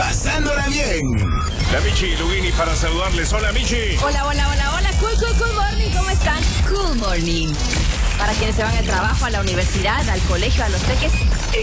pasándola bien. La Michi y Lugini para saludarles. Hola, Michi. Hola, hola, hola, hola. Cool morning, ¿cómo están? Cool morning. Para quienes se van al trabajo, a la universidad, al colegio, a los peques,